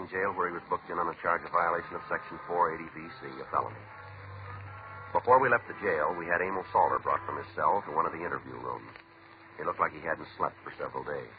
jail where he was booked in on a charge of violation of Section 480 BC, a felony. Before we left the jail, we had Emil Salter brought from his cell to one of the interview rooms. He looked like he hadn't slept for several days.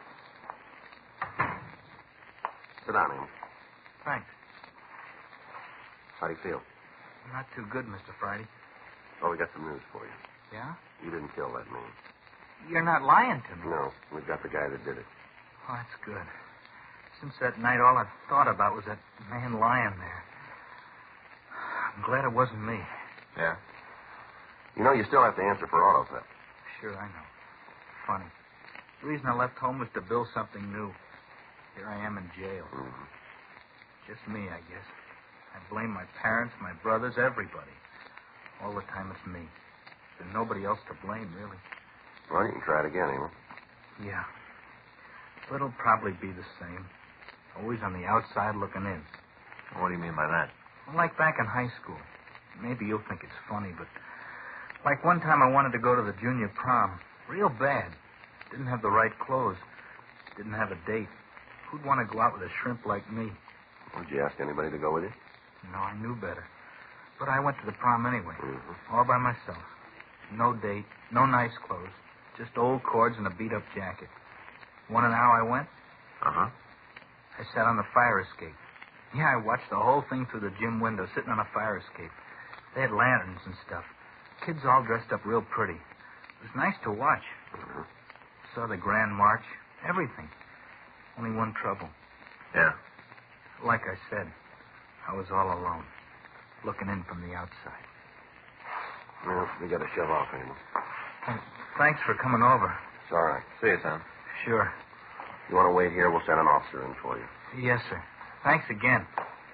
Sit down, Emil. Thanks. How do you feel? Not too good, Mr. Friday. Oh, we got some news for you. Yeah? You didn't kill that man. You're not lying to me. No, we've got the guy that did it. Oh, that's good. Since that night, all I thought about was that man lying there. I'm glad it wasn't me. Yeah? You know, you still have to answer for auto theft. Sure, I know. Funny. The reason I left home was to build something new. Here I am in jail. Mm-hmm. Just me, I guess. I blame my parents, my brothers, everybody. All the time it's me. There's nobody else to blame, really. Well, you can try it again, Emil. Yeah. But it'll probably be the same. Always on the outside looking in. What do you mean by that? Well, like back in high school. Maybe you'll think it's funny, but like one time I wanted to go to the junior prom. Real bad. Didn't have the right clothes. Didn't have a date. Who'd want to go out with a shrimp like me? Did you ask anybody to go with you? No, I knew better. But I went to the prom anyway. Mm-hmm. All by myself. No date, no nice clothes. Just old cords and a beat-up jacket. Want to know how I went? Uh-huh. I sat on the fire escape. Yeah, I watched the whole thing through the gym window, sitting on a fire escape. They had lanterns and stuff. Kids all dressed up real pretty. It was nice to watch. Mm-hmm. Saw the Grand March. Everything. Only one trouble. Yeah. Like I said, I was all alone. Looking in from the outside. Well, we got to shove off, Emil. Thanks for coming over. It's all right. See you, son. Sure. You want to wait here? We'll send an officer in for you. Yes, sir. Thanks again.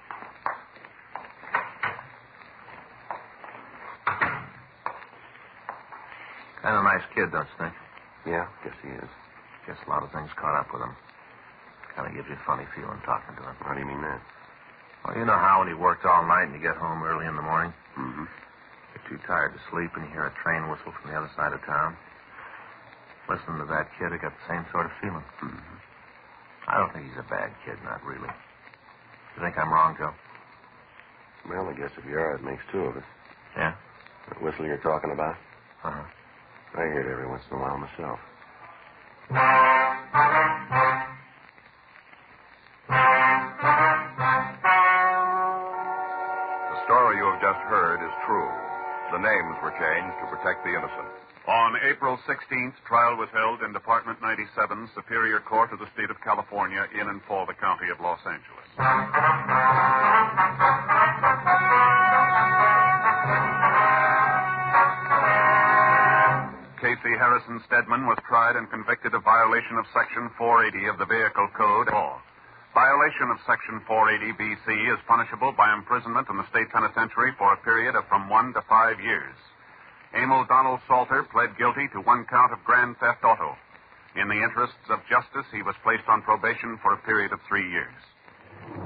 Kind of nice kid, don't you think? Yeah, guess he is. Guess a lot of things caught up with him. Kind of gives you a funny feeling talking to him. How do you mean that? Well, you know how when he worked all night and you get home early in the morning? Mm-hmm. You're too tired to sleep and you hear a train whistle from the other side of town. Listening to that kid, I got the same sort of feeling. Mm-hmm. I don't think he's a bad kid, not really. You think I'm wrong, Joe? Well, I guess if you are, it makes two of us. Yeah? That whistle you're talking about? Uh-huh. I hear it every once in a while myself. The story you have just heard is true. The names were changed to protect the innocent. On April 16th, trial was held in Department 97, Superior Court of the State of California, in and for the County of Los Angeles. Casey Harrison Stedman was tried and convicted of violation of Section 480 of the Vehicle Code law. Violation of Section 480 BC is punishable by imprisonment in the state penitentiary for a period of from 1 to 5 years. Emil Donald Salter pled guilty to one count of grand theft auto. In the interests of justice, he was placed on probation for a period of 3 years.